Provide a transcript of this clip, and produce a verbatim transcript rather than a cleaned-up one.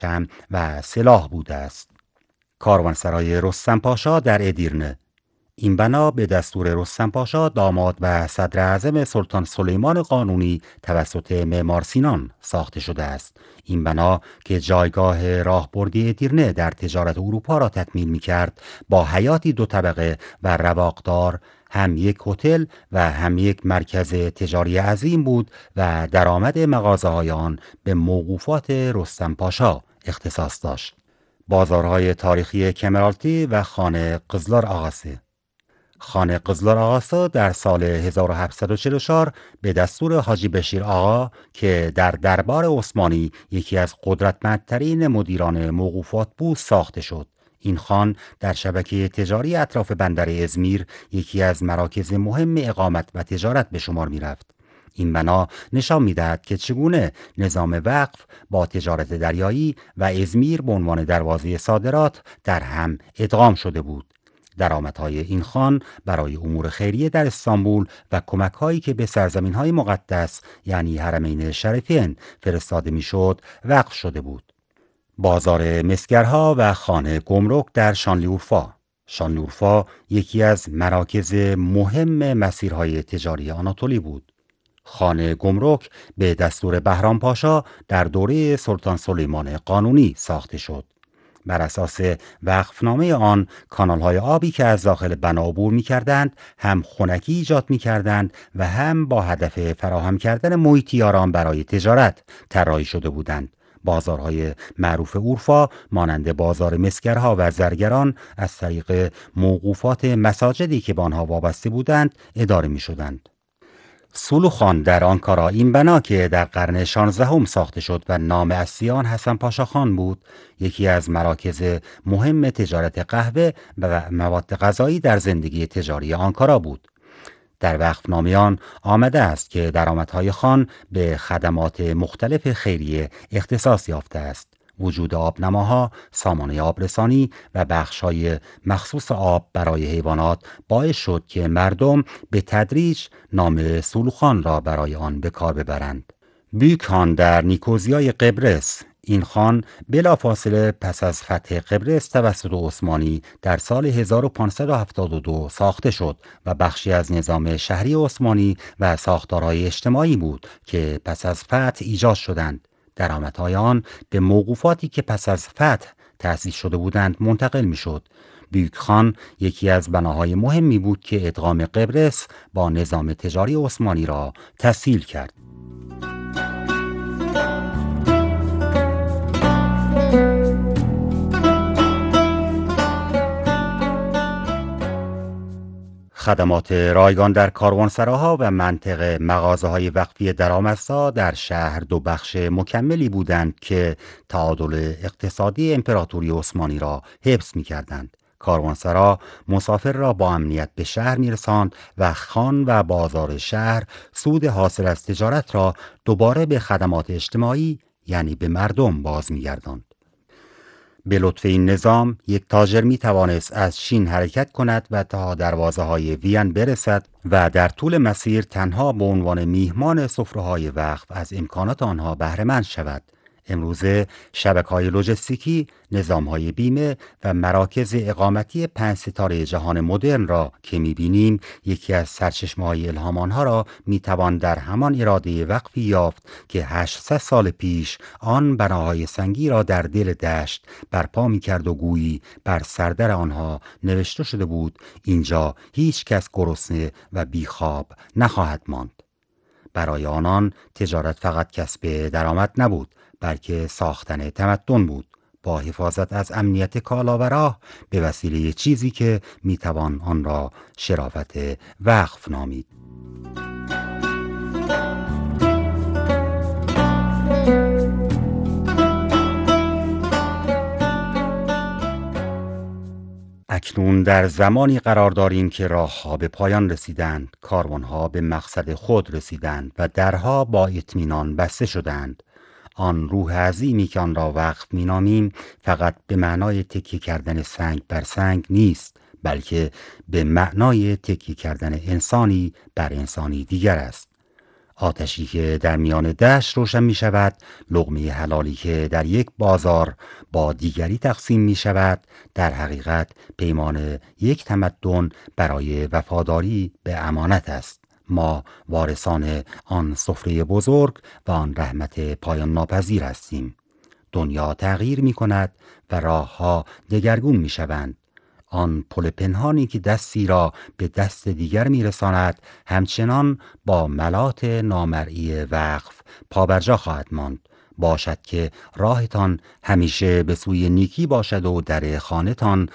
شمع و سلاح بوده است. کاروانسرای رستم پاشا در ادیرنه. این بنا به دستور رستم پاشا داماد و صدر اعظم سلطان سلیمان قانونی توسط معمار سینان ساخته شده است. این بنا که جایگاه راهبردی ادیرنه در تجارت اروپا را تکمیل می کرد، با حیاتی دو طبقه و رواقدار، هم یک هتل و هم یک مرکز تجاری عظیم بود و درآمد مغازه‌های آن به موقوفات رستم پاشا اختصاص داشت. بازارهای تاریخی کمرالتی و خانه قزلار آقاسه. خانه قزلار آقاسا در سال هزار و هفتصد و چهل و چهار به دستور حاجی بشیر آقا که در دربار عثمانی یکی از قدرتمندترین مدیران موقوفات بود ساخته شد. این خان در شبکه تجاری اطراف بندر ازمیر یکی از مراکز مهم اقامت و تجارت به شمار می رفت. این بنا نشان می‌دهد که چگونه نظام وقف با تجارت دریایی و ازمیر به عنوان دروازه صادرات در هم ادغام شده بود. درآمدهای این خان برای امور خیریه در استانبول و کمک‌هایی که به سرزمین‌های مقدس یعنی حرمین شریفین فرستاده می‌شد وقف شده بود. بازار مسگرها و خانه گمرک در شانلیورفا. شانلیورفا یکی از مراکز مهم مسیرهای تجاری آناتولی بود. خانه گمرک به دستور بهرام پاشا در دوره سلطان سلیمان قانونی ساخته شد. بر اساس وقفنامه آن کانال‌های آبی که از داخل بنا عبور می‌کردند هم خنکی ایجاد می‌کردند و هم با هدف فراهم کردن محیطی آرام برای تجارت طراحی شده بودند. بازارهای معروف اورفا مانند بازار مسگرها و زرگران از طریق موقوفات مساجدی که به آنها وابسته بودند اداره می‌شدند. سولوخان در آنکارا این بنا که در قرن شانزدهم ساخته شد و نام اصلی آن حسن پاشا خان بود، یکی از مراکز مهم تجارت قهوه و مواد غذایی در زندگی تجاری آنکارا بود. در وقفنامه آن آمده است که درآمدهای خان به خدمات مختلف خیریه اختصاص یافته است. وجود آبنماها، سامانه آبرسانی و بخش‌های مخصوص آب برای حیوانات باعث شد که مردم به تدریج نام سولوخان را برای آن به کار ببرند. بیوکان در نیکوزیای قبرس. این خان بلافاصله پس از فتح قبرس توسط عثمانی در سال هزار و پانصد و هفتاد و دو ساخته شد و بخشی از نظام شهری عثمانی و ساختارهای اجتماعی بود که پس از فتح ایجاد شدند. درآمدهای آن به موقوفاتی که پس از فتح تأسیس شده بودند منتقل می شد. بیوک خان یکی از بناهای مهمی بود که ادغام قبرس با نظام تجاری عثمانی را تسهیل کرد. خدمات رایگان در کاروانسراها و منطقه مغازه‌های وقفی درآمدزا در شهر دو بخش مکملی بودند که تعادل اقتصادی امپراتوری عثمانی را حفظ می‌کردند. کاروانسرا مسافر را با امنیت به شهر می‌رساند و خان و بازار شهر سود حاصل از تجارت را دوباره به خدمات اجتماعی یعنی به مردم باز می‌گرداند. به لطف این نظام یک تاجر می توانست از شین حرکت کند و تا دروازه های وین برسد و در طول مسیر تنها به عنوان میهمان سفره‌های وقف از امکانات آنها بهره مند شود. امروزه شبکه‌های لوجستیکی، نظام‌های بیمه و مراکز اقامتی پنج ستاره جهان مدرن را که می‌بینیم یکی از سرچشمه‌های الهام آنها را می‌توان در همان اراده وقفی یافت که هشتصد سال پیش آن بناهای سنگی را در دل دشت برپا می‌کرد و گویی بر سردر آنها نوشته شده بود اینجا هیچ کس گرسنه و بیخواب نخواهد ماند. برای آنان تجارت فقط کسب درآمد نبود، بلکه ساختن تمدن بود، با حفاظت از امنیت کالا و راه به وسیله چیزی که میتوان آن را شرافت وقف نامید. اکنون در زمانی قرار داریم که راهها به پایان رسیدند، کاروانها به مقصد خود رسیدند و درها با اطمینان بسته شدند. آن روح عظیمی که آن را وقف می‌نامیم فقط به معنای تکیه کردن سنگ بر سنگ نیست، بلکه به معنای تکیه کردن انسانی بر انسانی دیگر است. آتشی که در میان دشت روشن می شود، لقمه حلالی که در یک بازار با دیگری تقسیم می شود، در حقیقت پیمان یک تمدن برای وفاداری به امانت است. ما وارثان آن سفره بزرگ و آن رحمت پایان ناپذیر هستیم. دنیا تغییر می کند و راه ها دگرگون می شوند. آن پل پنهانی که دستی را به دست دیگر می رساند همچنان با ملات نامرئی وقف پابرجا خواهد ماند. باشد که راهتان همیشه به سوی نیکی باشد و در خانه‌تان